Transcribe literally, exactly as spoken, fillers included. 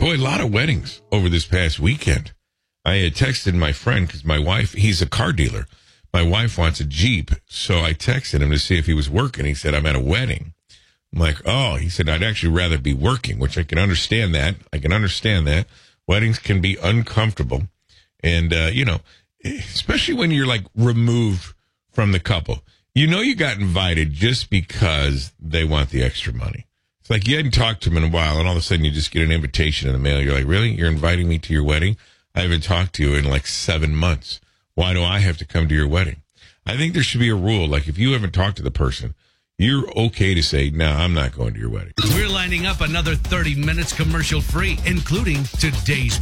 Boy, a lot of weddings over this past weekend. I had texted my friend because my wife, he's a car dealer. My wife wants a Jeep. So I texted him to see if he was working. He said, I'm at a wedding. I'm like, oh, he said, I'd actually rather be working, which I can understand that. I can understand that. Weddings can be uncomfortable. And, uh, you know, especially when you're like removed from the couple. You know, you got invited just because they want the extra money. It's like you hadn't talked to them in a while, and all of a sudden you just get an invitation in the mail. You're like, really? You're inviting me to your wedding? I haven't talked to you in like seven months. Why do I have to come to your wedding? I think there should be a rule. Like, if you haven't talked to the person, you're okay to say, no, I'm not going to your wedding. We're lining up another thirty minutes commercial free, including today's